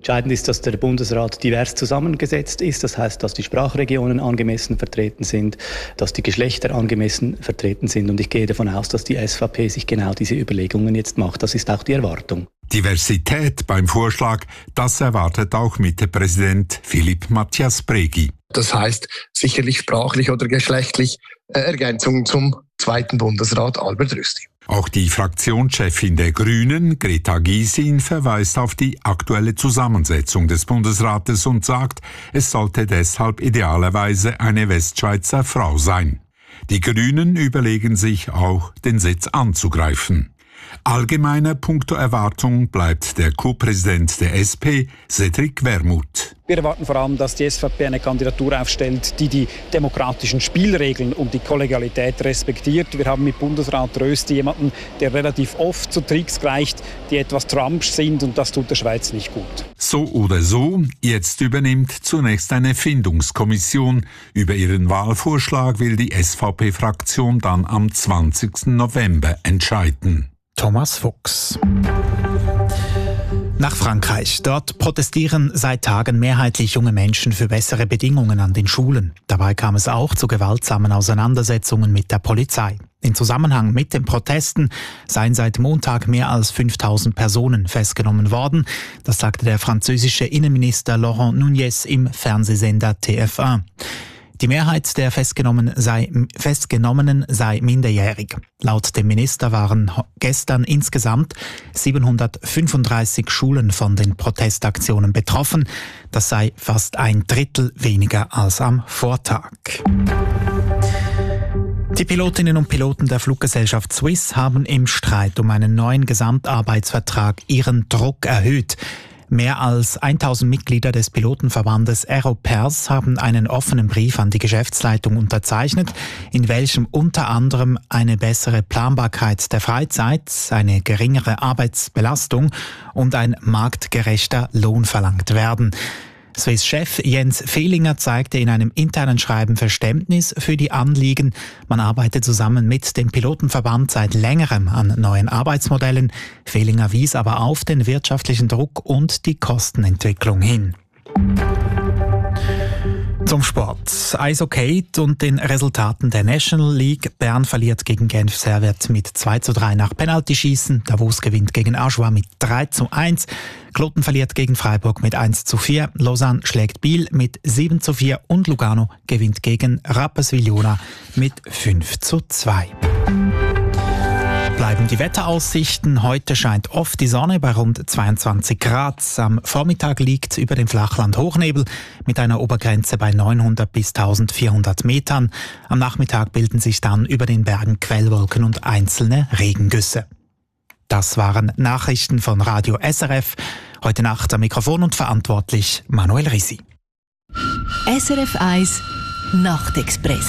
Entscheidend ist, dass der Bundesrat divers zusammengesetzt ist. Das heißt, dass die Sprachregionen angemessen vertreten sind, dass die Geschlechter angemessen vertreten sind. Und ich gehe davon aus, dass die SVP sich genau diese Überlegungen jetzt macht. Das ist auch die Erwartung. Diversität beim Vorschlag, das erwartet auch Mitte-Präsident Philipp Matthias Bregi. Das heißt sicherlich sprachlich oder geschlechtlich Ergänzung zum zweiten Bundesrat Albert Rösti. Auch die Fraktionschefin der Grünen, Greta Gysin, verweist auf die aktuelle Zusammensetzung des Bundesrates und sagt, es sollte deshalb idealerweise eine Westschweizer Frau sein. Die Grünen überlegen sich auch, den Sitz anzugreifen. Allgemeiner puncto Erwartung bleibt der Co-Präsident der SP, Cedric Wermuth. Wir erwarten vor allem, dass die SVP eine Kandidatur aufstellt, die die demokratischen Spielregeln und die Kollegialität respektiert. Wir haben mit Bundesrat Rösti jemanden, der relativ oft zu Tricks greift, die etwas trumpsch sind, und das tut der Schweiz nicht gut. So oder so, jetzt übernimmt zunächst eine Findungskommission. Über ihren Wahlvorschlag will die SVP-Fraktion dann am 20. November entscheiden. Thomas Fuchs. Nach Frankreich. Dort protestieren seit Tagen mehrheitlich junge Menschen für bessere Bedingungen an den Schulen. Dabei kam es auch zu gewaltsamen Auseinandersetzungen mit der Polizei. In Zusammenhang mit den Protesten seien seit Montag mehr als 5000 Personen festgenommen worden. Das sagte der französische Innenminister Laurent Nunez im Fernsehsender TF1. Die Mehrheit der Festgenommenen sei minderjährig. Laut dem Minister waren gestern insgesamt 735 Schulen von den Protestaktionen betroffen. Das sei fast ein Drittel weniger als am Vortag. Die Pilotinnen und Piloten der Fluggesellschaft Swiss haben im Streit um einen neuen Gesamtarbeitsvertrag ihren Druck erhöht. Mehr als 1000 Mitglieder des Pilotenverbandes Aeropers haben einen offenen Brief an die Geschäftsleitung unterzeichnet, in welchem unter anderem eine bessere Planbarkeit der Freizeit, eine geringere Arbeitsbelastung und ein marktgerechter Lohn verlangt werden. Swiss-Chef Jens Fehlinger zeigte in einem internen Schreiben Verständnis für die Anliegen. Man arbeitet zusammen mit dem Pilotenverband seit längerem an neuen Arbeitsmodellen. Fehlinger wies aber auf den wirtschaftlichen Druck und die Kostenentwicklung hin. Zum Sport. Eishockey und den Resultaten der National League. Bern verliert gegen Genf Servette mit 2:3 nach Penaltyschießen. Davos gewinnt gegen Ajoie mit 3:1. Kloten verliert gegen Freiburg mit 1:4. Lausanne schlägt Biel mit 7:4 und Lugano gewinnt gegen Rapperswil-Jona mit 5:2. Bleiben die Wetteraussichten. Heute scheint oft die Sonne bei rund 22 Grad. Am Vormittag liegt über dem Flachland Hochnebel mit einer Obergrenze bei 900 bis 1400 Metern. Am Nachmittag bilden sich dann über den Bergen Quellwolken und einzelne Regengüsse. Das waren Nachrichten von Radio SRF. Heute Nacht am Mikrofon und verantwortlich Manuel Risi. SRF 1 Nachtexpress.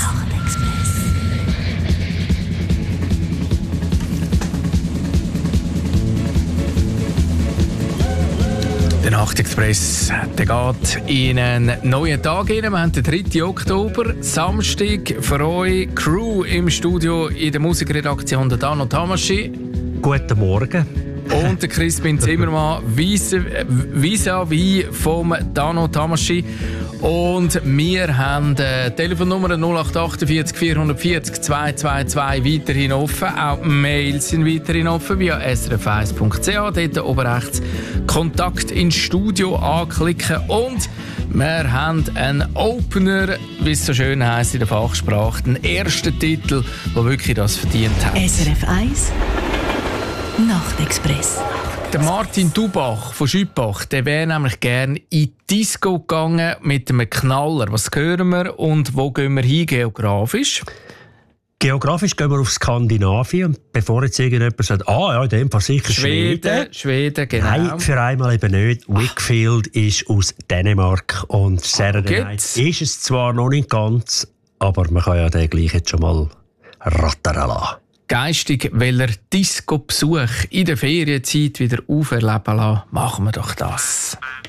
Der Nachtexpress, der geht in einen neuen Tag rein. Wir haben den 3. Oktober, Samstag, für euch Crew im Studio in der Musikredaktion, der Dano Tamaschi. Guten Morgen. Und der Crispin Zimmermann, vis-à-vis vom Dano Tamaschi. Und wir haben die Telefonnummer 0848 440 222 weiterhin offen. Auch die Mails sind weiterhin offen via srf1.ch. Dort oben rechts Kontakt ins Studio anklicken. Und wir haben einen Opener, wie es so schön heisst in der Fachsprache. Den ersten Titel, der wirklich das verdient hat. SRF 1 Nachtexpress. Der Martin Dubach von Schüppach, der wäre nämlich gerne in die Disco gegangen mit einem Knaller. Was hören wir und wo gehen wir hin geografisch? Geografisch gehen wir auf Skandinavien. Bevor jetzt irgendjemand sagt, ja, in dem Fall sicher Schweden, genau. Nein, für einmal eben nicht. Wakefield ist aus Dänemark und Saturday Night ist es zwar noch nicht ganz, aber man kann ja den gleich jetzt schon mal rattern lassen. Geistig, weil er Disco-Besuch in der Ferienzeit wieder auferleben lassen, machen wir doch das.